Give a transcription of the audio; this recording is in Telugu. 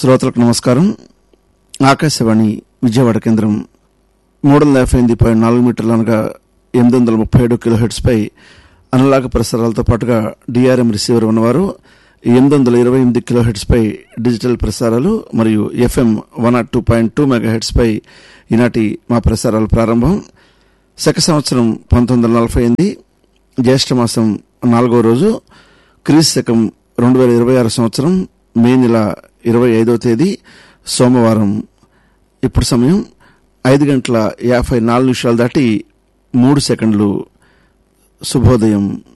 శ్రోతలకు నమస్కారం. ఆకాశవాణి విజయవాడ కేంద్రం 358.4 మీటర్లు అనగా 837 కిలోహెర్ట్జ్ పై అనలాగ ప్రసారాలతో పాటుగా డిఆర్ఎం రిసీవర్ ఉన్నవారు 828 కిలోహెర్ట్జ్ పై డిజిటల్ ప్రసారాలు మరియు ఎఫ్ఎం 102.2 మెగాహెర్ట్జ్ పై ఈనాటి మా ప్రసారాలు ప్రారంభం. శక సంవత్సరం 1948, జ్యేష్ఠ మాసం 4వ రోజు, క్రీస్తు శకం 2026 సంవత్సరం మే నెల 25వ తేదీ సోమవారం. ఇప్పుడు సమయం 5:54 దాటి 3 సెకండ్లు. శుభోదయం.